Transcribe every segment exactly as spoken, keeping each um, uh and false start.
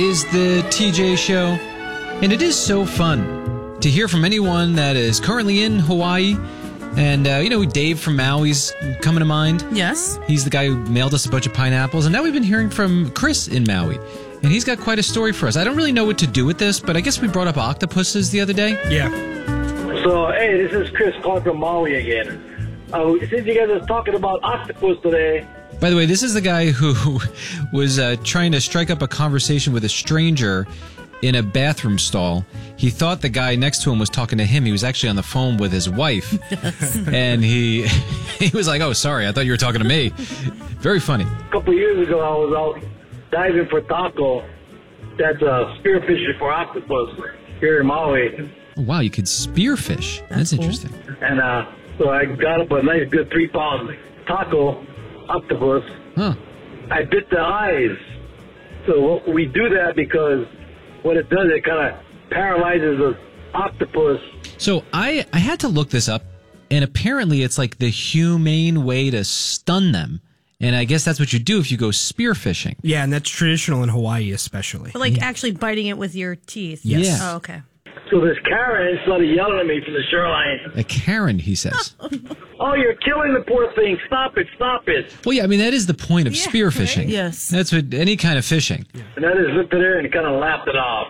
is the T J Show, and it is so fun to hear from anyone that is currently in Hawaii. And, uh, you know, Dave from Maui's coming to mind. Yes. He's the guy who mailed us a bunch of pineapples. And now we've been hearing from Chris in Maui. And he's got quite a story for us. I don't really know what to do with this, but I guess we brought up octopuses the other day. Yeah. So, hey, this is Chris calling from Maui again. Uh, since you guys are talking about octopus today... By the way, this is the guy who was uh, trying to strike up a conversation with a stranger in a bathroom stall. He thought the guy next to him was talking to him. He was actually on the phone with his wife. Yes. And he he was like, oh, sorry, I thought you were talking to me. Very funny. A couple of years ago, I was out diving for taco. That's uh, spearfishing for octopus here in Maui. Oh, wow, you could spearfish. That's, That's cool. Interesting. And uh, so I got up a nice good three-pound taco octopus. Huh. I bit the eyes. So we do that because what it does, it kind of paralyzes the octopus. So I, I had to look this up, and apparently it's like the humane way to stun them. And I guess that's what you do if you go spearfishing. Yeah, and that's traditional in Hawaii especially. But like yeah. actually biting it with your teeth. Yes. Yeah. Oh, okay. So this Karen started yelling at me from the shoreline. A Karen, he says. Oh, you're killing the poor thing. Stop it, stop it. Well, yeah, I mean, that is the point of yeah, spearfishing. Right? Yes. That's what any kind of fishing. Yeah. And I just looked at her and kind of laughed it off.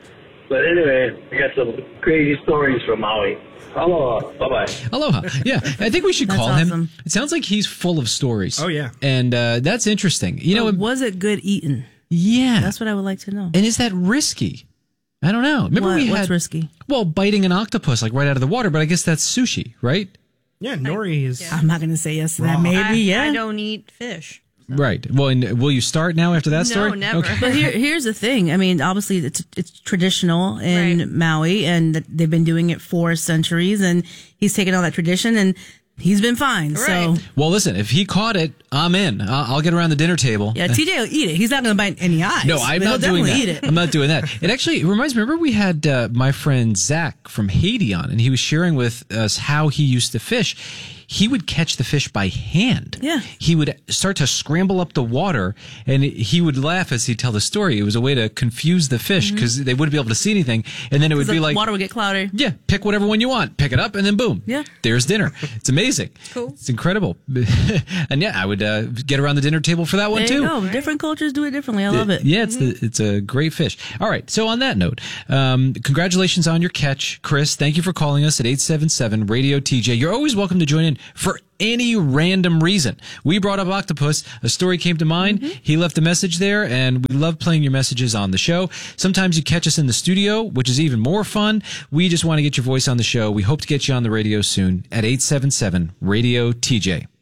But anyway, I got some crazy stories from Maui. Aloha. Bye-bye. Aloha. Yeah, I think we should call awesome. him. It sounds like he's full of stories. Oh, yeah. And uh, that's interesting. You But know, was it good eating? Yeah. That's what I would like to know. And is that risky? I don't know. Remember what, we what's had, risky? Well, biting an octopus like right out of the water, but I guess that's sushi, right? Yeah, nori is... Yeah. I'm not going to say yes to that. Raw. Maybe, I, yeah. I don't eat fish. So. Right. Well, and will you start now after that story? No, never. Okay. But here, here's the thing. I mean, obviously, it's it's traditional in Right. Maui, and they've been doing it for centuries. And he's taken all that tradition, and he's been fine. Right. So, Well, listen, if he caught it, I'm in. I'll, I'll get around the dinner table. yeah, T J will eat it. He's not going to bite any eyes. No, I'm but not he'll doing that. definitely eat it. I'm not doing that. It actually it reminds me, remember we had uh, my friend Zach from Haiti on, and he was sharing with us how he used to fish. He would catch the fish by hand. Yeah. He would start to scramble up the water, and he would laugh as he'd tell the story. It was a way to confuse the fish because mm-hmm. they wouldn't be able to see anything. And then it would the be like... water would get cloudy. Yeah, pick whatever one you want. Pick it up, and then boom. Yeah. There's dinner. It's amazing. Cool. It's incredible. And yeah, I would uh, get around the dinner table for that one There too. you go. Different cultures do it differently. I love it. Yeah, it's the, it's a great fish. All right. So on that note, um, congratulations on your catch, Chris. Thank you for calling us at eight seven seven radio T J. You're always welcome to join in for any random reason. We brought up octopus. A story came to mind. Mm-hmm. He left a message there, and we love playing your messages on the show. Sometimes you catch us in the studio, which is even more fun. We just want to get your voice on the show. We hope to get you on the radio soon at eight seven seven radio T J.